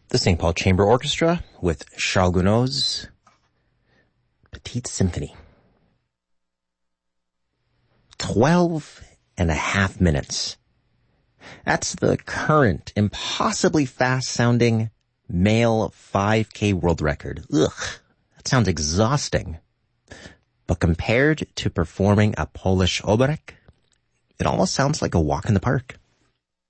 The St. Paul Chamber Orchestra with Charles Gounod's Petite Symphony. 12 and a half minutes. That's the current, impossibly fast-sounding male 5K world record. Ugh, that sounds exhausting. But compared to performing a Polish oberek, it almost sounds like a walk in the park.